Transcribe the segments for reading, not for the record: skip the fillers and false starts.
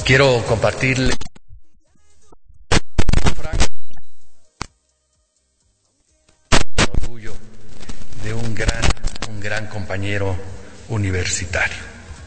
Quiero compartirle con orgullo de un gran compañero universitario.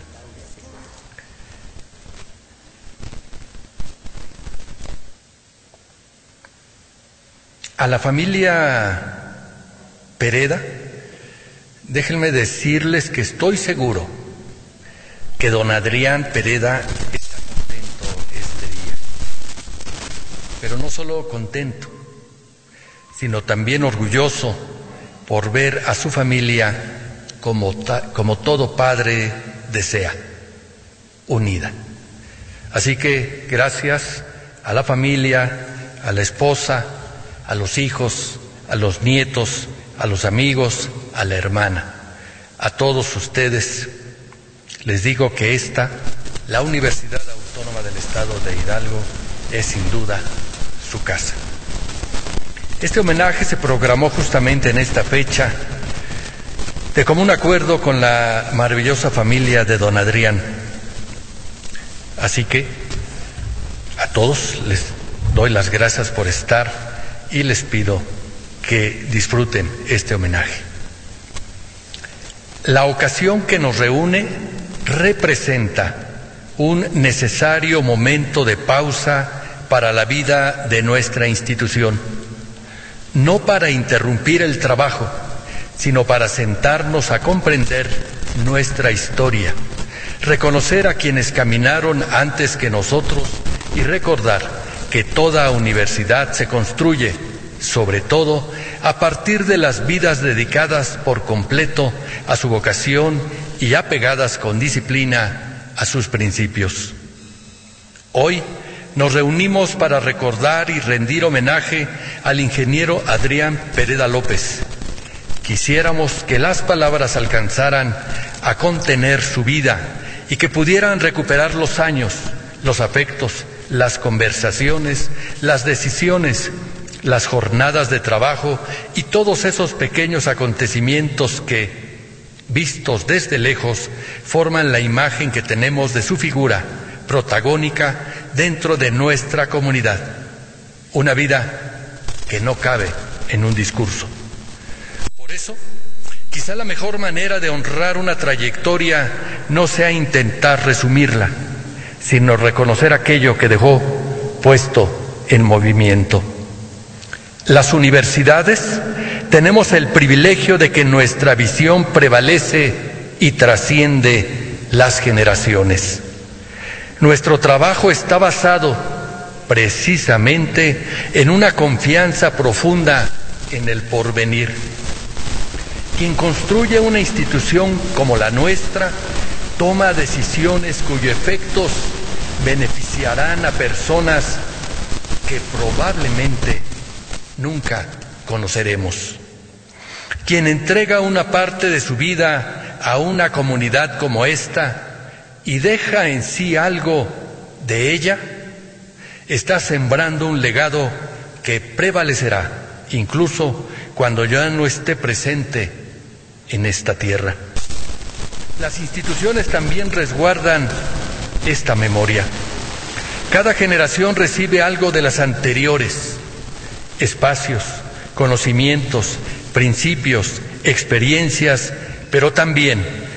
A la familia Pereda, déjenme decirles que estoy seguro que don Adrián Pereda está contento este día. Pero no solo contento, sino también orgulloso por ver a su familia como todo padre desea, unida. Así que gracias a la familia, a la esposa, a los hijos, a los nietos, a los amigos, a la hermana, a todos ustedes, les digo que la Universidad Autónoma del Estado de Hidalgo, es sin duda su casa. Este homenaje se programó justamente en esta fecha, de común acuerdo con la maravillosa familia de don Adrián. Así que a todos les doy las gracias por estar y les pido que disfruten este homenaje. La ocasión que nos reúne representa un necesario momento de pausa para la vida de nuestra institución, no para interrumpir el trabajo, sino para sentarnos a comprender nuestra historia, reconocer a quienes caminaron antes que nosotros y recordar que toda universidad se construye, sobre todo, a partir de las vidas dedicadas por completo a su vocación y apegadas con disciplina a sus principios. Hoy nos reunimos para recordar y rendir homenaje al ingeniero Adrián Pereda López. Quisiéramos que las palabras alcanzaran a contener su vida y que pudieran recuperar los años, los afectos, las conversaciones, las decisiones, las jornadas de trabajo y todos esos pequeños acontecimientos que, vistos desde lejos, forman la imagen que tenemos de su figura protagónica dentro de nuestra comunidad. Una vida que no cabe en un discurso. Por eso, quizá la mejor manera de honrar una trayectoria no sea intentar resumirla, sino reconocer aquello que dejó puesto en movimiento. Las universidades tenemos el privilegio de que nuestra visión prevalece y trasciende las generaciones. Nuestro trabajo está basado precisamente en una confianza profunda en el porvenir. Quien construye una institución como la nuestra toma decisiones cuyos efectos beneficiarán a personas que probablemente nunca conoceremos. Quien entrega una parte de su vida a una comunidad como esta y deja en sí algo de ella, está sembrando un legado que prevalecerá incluso cuando ya no esté presente en esta tierra. Las instituciones también resguardan esta memoria. Cada generación recibe algo de las anteriores: espacios, conocimientos, principios, experiencias, pero también